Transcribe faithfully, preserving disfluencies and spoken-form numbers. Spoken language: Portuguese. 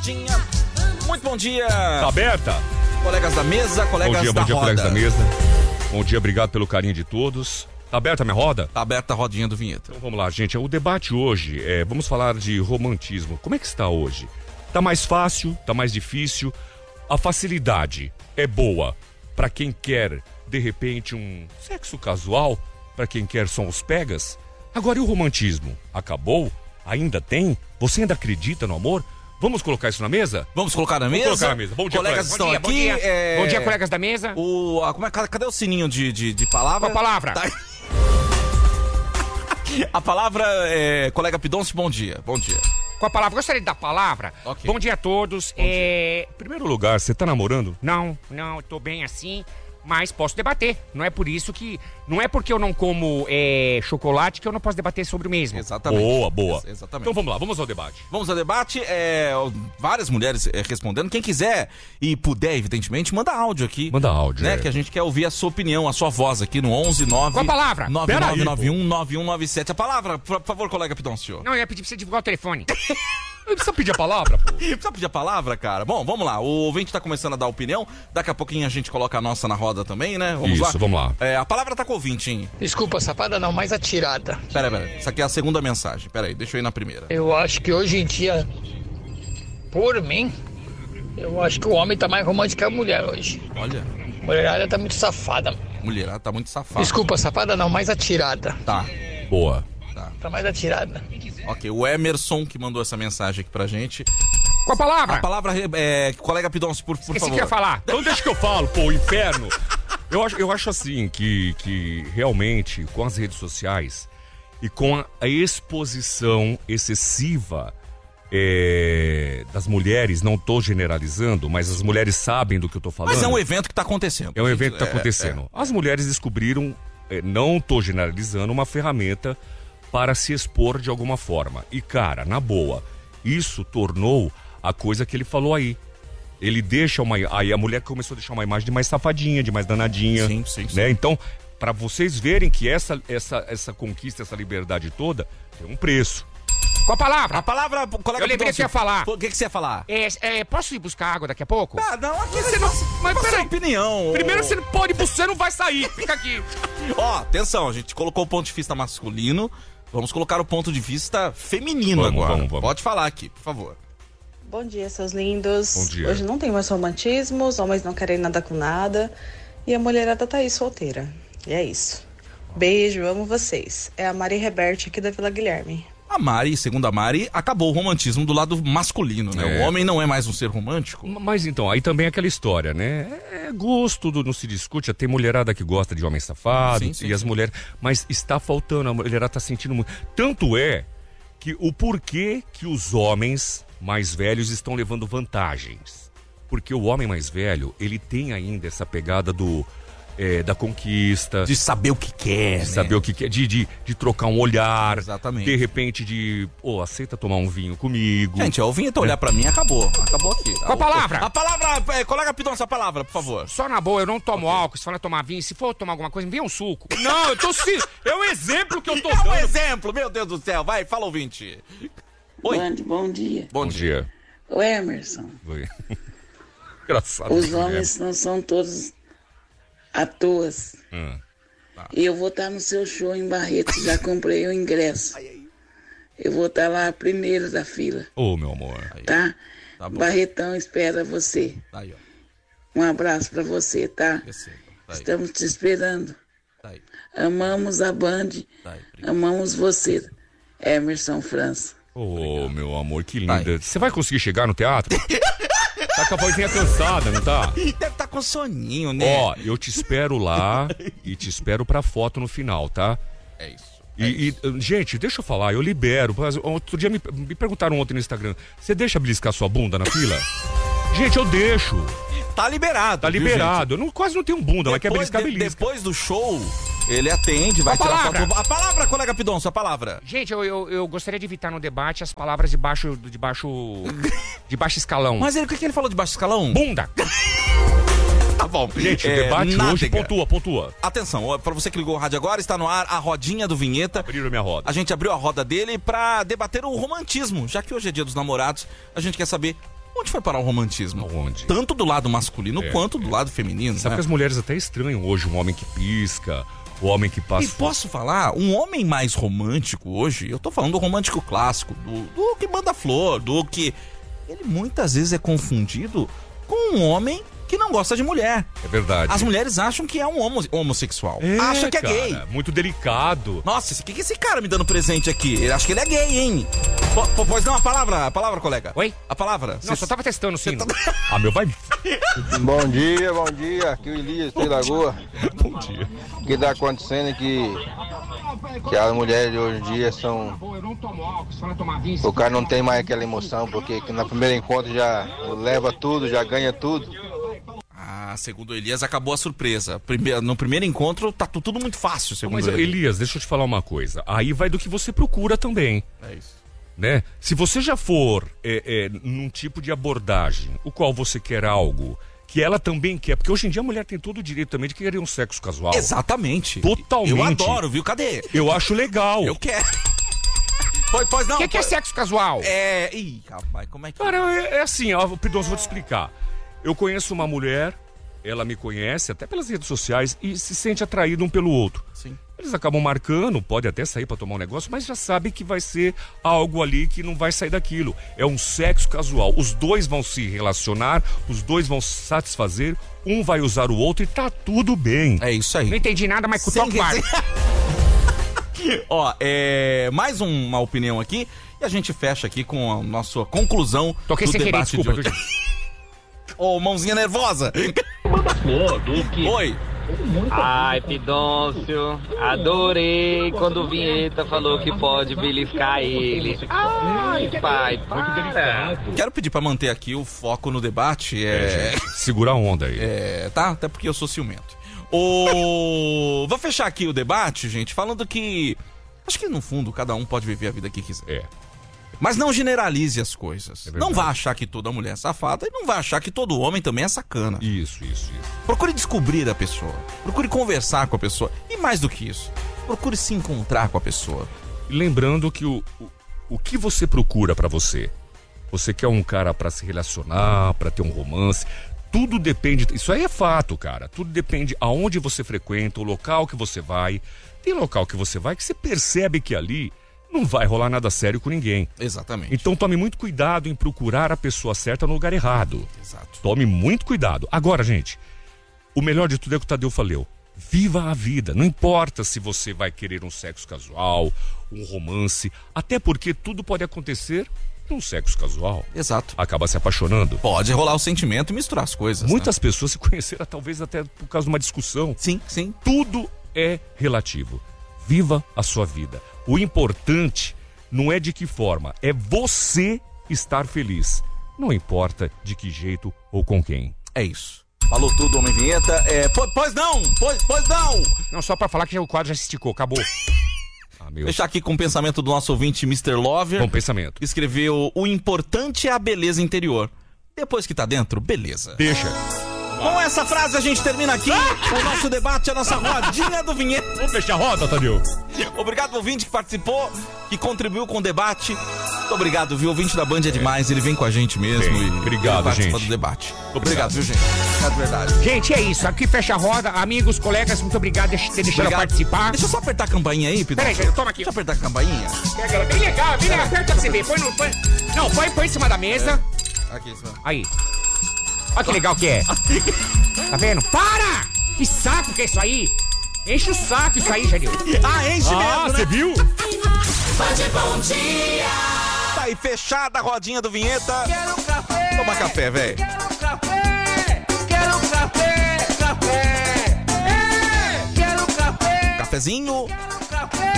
rodinha. Muito bom dia. Tá aberta? Colegas da mesa, colegas bom dia, da bom dia, roda. colegas da mesa. Bom dia, obrigado pelo carinho de todos. Tá aberta a minha roda? Tá aberta a rodinha do Vinheta. Então vamos lá, gente. O debate hoje é, vamos falar de romantismo. Como é que está hoje? Tá mais fácil? Tá mais difícil? A facilidade é boa para quem quer, de repente, um sexo casual? Para quem quer só os pegas? Agora, e o romantismo? Acabou? Ainda tem? Você ainda acredita no amor? Vamos colocar isso na mesa? Vamos colocar na Vamos mesa? colocar na mesa. Bom dia, colegas. Colegas. Estão Bom dia, aqui. bom dia. é... Bom dia, colegas da mesa. O, a, como é, cadê o sininho de, de, de palavra? Qual a palavra? Tá. A palavra é... Colega Pidoncio, bom dia. Bom dia. Com a palavra, gostaria de dar a palavra. Ok. Bom dia a todos. Bom é... Em primeiro lugar, você tá namorando? Não, não, eu tô bem assim, mas posso debater. Não é por isso que... Não é porque eu não como é, chocolate que eu não posso debater sobre o mesmo. Exatamente. Boa, boa. Ex- exatamente. Então vamos lá, vamos ao debate. Vamos ao debate, é, várias mulheres é, respondendo. Quem quiser e puder, evidentemente, manda áudio aqui. Manda áudio, né? é. Que a gente quer ouvir a sua opinião, a sua voz aqui no onze nove... Qual a palavra? nove nove Pera nove aí, um nove um nove sete. A palavra, por favor, colega Pidoncio. Não, eu ia pedir pra você divulgar o telefone. Não precisa pedir a palavra, pô. Precisa pedir a palavra, cara? Bom, vamos lá. O ouvinte tá começando a dar opinião. Daqui a pouquinho a gente coloca a nossa na roda também, né? Vamos lá? Isso, vamos lá. É, a palavra tá com o ouvinte, hein? Desculpa, safada não, mais atirada. Pera, pera. Essa aqui é a segunda mensagem. Pera aí, deixa eu ir na primeira. Eu acho que hoje em dia, por mim, eu acho que o homem tá mais romântico que a mulher hoje. Olha, A mulherada tá muito safada. mulherada tá muito safada. Desculpa, safada não, mais atirada. Tá, Boa. Tá mais atirada. ok. O Emerson que mandou essa mensagem aqui pra gente. Com a palavra. A palavra, é, colega Pidoncio, por, por Esse que favor. eu ia falar. Então deixa que eu falo, pô, inferno. Eu acho, eu acho assim que, que realmente com as redes sociais e com a, a exposição excessiva é, das mulheres, não tô generalizando, mas as mulheres sabem do que eu tô falando. Mas é um evento que tá acontecendo. É um evento que tá É, acontecendo. As mulheres descobriram, é, não tô generalizando, uma ferramenta para se expor de alguma forma. E cara, na boa, isso tornou a coisa que ele falou aí. Ele deixa uma... Aí a mulher começou a deixar uma imagem de mais safadinha, de mais danadinha. Sim, sim, sim. Né? Então, para vocês verem que essa, essa, essa conquista, essa liberdade toda, tem um preço. Com a palavra. A palavra, colega Eu lembrei Pidoncio, que ia falar. O que, que você ia falar? É, é, posso ir buscar água daqui a pouco? Ah, não, aqui Você não... Mas peraí. peraí. opinião. Primeiro ô. você não pode, você não vai sair. Fica aqui. Ó, atenção, a gente colocou o ponto de vista masculino. Vamos colocar o ponto de vista feminino Vamos, agora. vamos, vamos. Pode falar aqui, por favor. Bom dia, seus lindos. Bom dia. Hoje não tem mais romantismo, os homens não querem nada com nada. E a mulherada tá aí solteira. E é isso. Beijo, amo vocês. É a Mari Reberte aqui da Vila Guilherme. A Mari, segundo a Mari, acabou o romantismo do lado masculino, né? É. O homem não é mais um ser romântico. Mas então, aí também é aquela história, né? É gosto, do, não se discute. Tem mulherada que gosta de homem safado, Sim, sim, e as sim. mulheres... Mas está faltando, a mulherada tá sentindo muito. Tanto é que o porquê que os homens mais velhos estão levando vantagens. Porque o homem mais velho, ele tem ainda essa pegada do... É, da conquista, De saber o que quer, de né? saber o que quer, de, de, de trocar um olhar, Exatamente. de repente de, pô, aceita tomar um vinho comigo. Gente, ó, o Vinheta olhar pra mim, acabou. Acabou aqui. Qual a palavra? A palavra, é, colega Pidoncio, a palavra, por favor. Só na boa, eu não tomo álcool. Se for tomar vinho, se for tomar alguma coisa, me vê um suco. Não, eu tô se... É um exemplo que eu tô É um dando. exemplo, meu Deus do céu. Vai, fala, ouvinte. Oi. Band, bom dia. Bom, Bom dia. O Emerson, Oi. Engraçado. os né? homens não são todos à toa. Hum. E eu vou estar no seu show em Barretos, já comprei o ingresso. Eu vou estar lá primeiro da fila, Ô, meu amor. tá? Tá bom. Barretão espera você. Tá aí, ó. Um abraço pra você, tá? Receba. Tá aí. Estamos te esperando. Tá aí. Amamos a Band, Tá aí. Obrigado. amamos você, Emerson França. Ô, meu amor, que Tá linda. aí. Você vai conseguir chegar no teatro? Tá com a vozinha cansada, não tá? Ih, deve estar com soninho, né? Ó, eu te espero lá e te espero pra foto no final, tá? É isso. E, e, gente, deixa eu falar, eu libero. Mas outro dia me, me perguntaram ontem no Instagram: você deixa beliscar sua bunda na fila? Gente, eu deixo. Tá liberado. Tá viu, liberado. Eu não, quase não tenho bunda, mas quer Depois, beliscar, de- belisca. depois do show, ele atende, vai A tirar palavra. foto. A palavra, colega Pidoncio, a palavra. Gente, eu, eu, eu gostaria de evitar no debate as palavras de baixo, de baixo, de baixo escalão. Mas ele, o que, que ele falou de baixo escalão? Bunda. Tá bom. Gente, o É, debate hoje nádega. pontua, pontua. Atenção, ó, pra você que ligou o rádio agora, está no ar a rodinha do Vinheta. Abriram minha roda. A gente abriu a roda dele pra debater o romantismo. Já que hoje é dia dos namorados, a gente quer saber Onde foi parar o romantismo? Aonde? Tanto do lado masculino É, quanto do é. lado feminino. Sabe né? que as mulheres até estranham hoje um homem que pisca, o homem que passa... E posso falar, um homem mais romântico hoje, eu tô falando do romântico clássico, do, do que manda flor, do que... Ele muitas vezes é confundido com um homem que não gosta de mulher. É verdade. As mulheres acham que é um homo, homossexual. É, Acha que é cara, gay. muito delicado. Nossa, o que que esse cara me dando presente aqui? Eu acho que ele é gay, hein? Po- po- Pois não, a palavra, a palavra, colega. Oi? A palavra. Não, só tava testando o sino. Ah, meu, vai... Bom dia, bom dia. Aqui o Elias, Três Lagoa. Bom dia. O que está acontecendo é que, que as mulheres de hoje em dia são... O cara não tem mais aquela emoção, porque no primeiro encontro já leva tudo, já ganha tudo. Ah, segundo o Elias, acabou a surpresa. Primeiro, no primeiro encontro, tá tu- tudo muito fácil, segundo Mas, ele. Elias, deixa eu te falar uma coisa. Aí vai do que você procura também. É isso. Né? Se você já for é, é, num tipo de abordagem, o qual você quer algo que ela também quer, porque hoje em dia a mulher tem todo o direito também de querer um sexo casual. Exatamente. Totalmente. Eu adoro, viu? Cadê? Eu acho legal. Eu quero. Pois, pois não. O que, que é pois- sexo casual? É. Ih, rapaz, como é que. Cara, é, é assim, ó, Pidoncio, vou te explicar. Eu conheço uma mulher, ela me conhece até pelas redes sociais e se sente atraído um pelo outro. Sim. Eles acabam marcando, pode até sair pra tomar um negócio, mas já sabe que vai ser algo ali que não vai sair daquilo. É um sexo casual. Os dois vão se relacionar, os dois vão se satisfazer, um vai usar o outro e tá tudo bem. É isso aí. Não entendi nada, mas Sem cutuca o barco. Ó, é. Mais uma opinião aqui e a gente fecha aqui com a nossa conclusão Toquei do sem querer, debate desculpa. de hoje. Ô, mãozinha nervosa. Oi. Ai, Pidoncio, adorei quando o Vinheta falou que pode beliscar ele. Ai, pai, para. Quero pedir pra manter aqui o foco no debate. É. Segura a onda aí. É, tá? Até porque eu sou ciumento. O... Vou fechar aqui o debate, gente, falando que... Acho que, no fundo, cada um pode viver a vida que quiser. É. Mas não generalize as coisas. É verdade. Não vá achar que toda mulher é safada e não vá achar que todo homem também é sacana. Isso, isso, isso. Procure descobrir a pessoa. Procure conversar com a pessoa. E mais do que isso, procure se encontrar com a pessoa. E lembrando que o, o, o que você procura pra você? Você quer um cara pra se relacionar, pra ter um romance? Tudo depende, isso aí é fato, cara. Tudo depende aonde você frequenta, o local que você vai. Tem local que você vai que você percebe que ali não vai rolar nada sério com ninguém. Exatamente. Então tome muito cuidado em procurar a pessoa certa no lugar errado. Exato. Tome muito cuidado. Agora, gente, o melhor de tudo é o que o Tadeu falou. Viva a vida. Não importa se você vai querer um sexo casual, um romance, até porque tudo pode acontecer num sexo casual. Exato. Acaba se apaixonando. Pode rolar o sentimento e misturar as coisas. Muitas né? pessoas se conheceram talvez até por causa de uma discussão. Sim, sim. Tudo é relativo. Viva a sua vida. O importante não é de que forma, é você estar feliz. Não importa de que jeito ou com quem. É isso. Falou tudo, Homem Vinheta. É, po- pois não! Pois, pois não! Não, só pra falar que o quadro já se esticou, acabou. Ah, meu. Fechar aqui com o pensamento do nosso ouvinte, mister Lover. Bom pensamento. Escreveu: o importante é a beleza interior. Depois que tá dentro, beleza. Deixa. Com essa frase a gente termina aqui o nosso debate, a nossa rodinha do Vinheta. Vamos fechar a roda, Tadeu. Obrigado ao ouvinte que participou, que contribuiu com o debate. Muito obrigado, viu? O ouvinte da Band é demais, ele vem com a gente mesmo. Bem, e obrigado, ele participa gente. do debate. Obrigado. Obrigado, viu, gente? Obrigado de verdade. Gente, é isso. Aqui fecha a roda. Amigos, colegas, muito obrigado por ter deixado eu Obrigado. participar. Deixa eu só apertar a campainha aí, Pedro. Peraí, toma aqui. Deixa eu apertar a campainha. Pega ela bem legal, bem legal. Aperta pra você ver. Põe no. Põe... Não, põe, põe em cima da mesa. Aqui, isso mesmo. Aí. Olha que legal que é. Tá vendo? Para! Que saco que é isso aí? Enche o saco isso aí, Janil. Ah, enche Ah, mesmo, você né? viu? Bom dia! Tá aí fechada a rodinha do Vinheta. Quero café. Toma café, velho. Quero café!